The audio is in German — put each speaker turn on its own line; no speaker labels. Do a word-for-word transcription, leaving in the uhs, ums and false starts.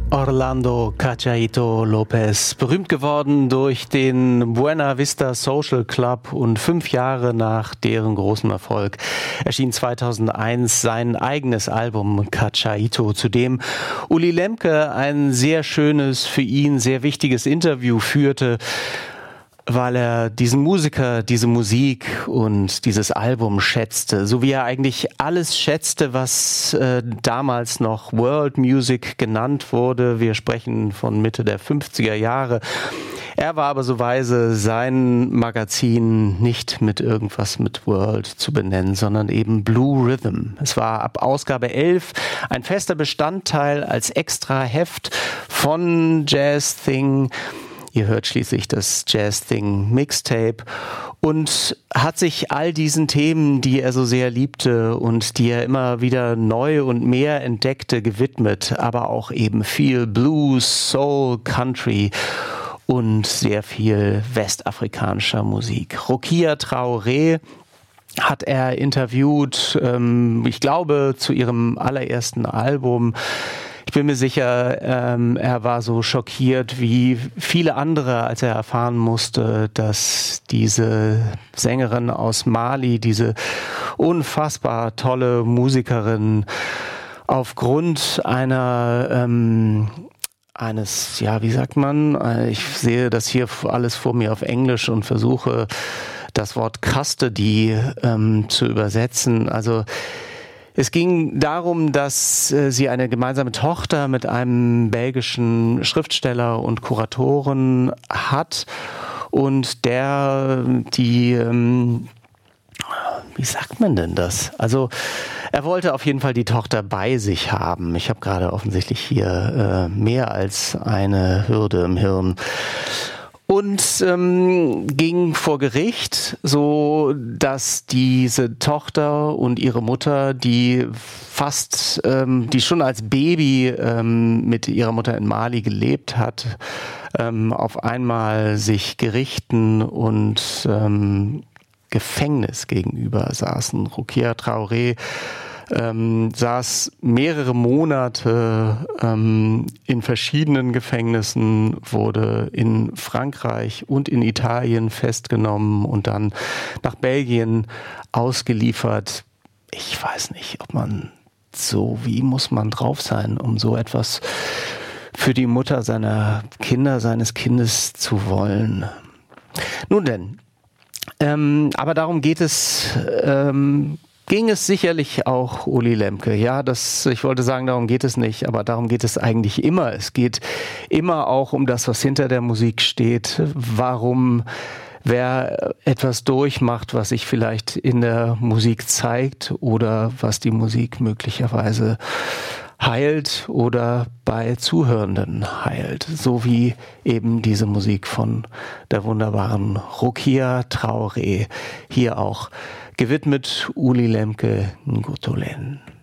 Orlando Cachayito Lopez, berühmt geworden durch den Buena Vista Social Club, und fünf Jahre nach deren großem Erfolg erschien zweitausendeins sein eigenes Album Cachayito, zu dem Uli Lemke ein sehr schönes, für ihn sehr wichtiges Interview führte, weil er diesen Musiker, diese Musik und dieses Album schätzte, so wie er eigentlich alles schätzte, was äh, damals noch World Music genannt wurde. Wir sprechen von Mitte der fünfziger Jahre. Er war aber so weise, sein Magazin nicht mit irgendwas mit World zu benennen, sondern eben Blue Rhythm. Es war ab Ausgabe elf ein fester Bestandteil als extra Heft von Jazz Thing. Ihr hört schließlich das Jazz Thing Mixtape, und hat sich all diesen Themen, die er so sehr liebte und die er immer wieder neu und mehr entdeckte, gewidmet, aber auch eben viel Blues, Soul, Country und sehr viel westafrikanischer Musik. Rokia Traoré hat er interviewt, ähm, ich glaube zu ihrem allerersten Album. Ich bin mir sicher, ähm, er war so schockiert wie viele andere, als er erfahren musste, dass diese Sängerin aus Mali, diese unfassbar tolle Musikerin, aufgrund einer ähm, eines, ja, wie sagt man, ich sehe das hier alles vor mir auf Englisch und versuche das Wort Custody ähm, zu übersetzen. Also es ging darum, dass äh, sie eine gemeinsame Tochter mit einem belgischen Schriftsteller und Kuratoren hat, und der die, ähm, wie sagt man denn das? Also er wollte auf jeden Fall die Tochter bei sich haben. Ich habe gerade offensichtlich hier äh, mehr als eine Hürde im Hirn. Und ähm, ging vor Gericht, so dass diese Tochter und ihre Mutter, die fast, ähm, die schon als Baby ähm, mit ihrer Mutter in Mali gelebt hat, ähm, auf einmal sich Gerichten und ähm, Gefängnis gegenüber saßen. Rokia Traoré Ähm, saß mehrere Monate ähm, in verschiedenen Gefängnissen, wurde in Frankreich und in Italien festgenommen und dann nach Belgien ausgeliefert. Ich weiß nicht, ob man so, wie muss man drauf sein, um so etwas für die Mutter seiner Kinder, seines Kindes zu wollen. Nun denn, ähm, aber darum geht es, ähm, ging es sicherlich auch Uli Lemke. Ja, das, ich wollte sagen, darum geht es nicht, aber darum geht es eigentlich immer. Es geht immer auch um das, was hinter der Musik steht. Warum wer etwas durchmacht, was sich vielleicht in der Musik zeigt oder was die Musik möglicherweise heilt oder bei Zuhörenden heilt. So wie eben diese Musik von der wunderbaren Rokia Traoré, hier auch gewidmet Uli Lemke Ngotolen.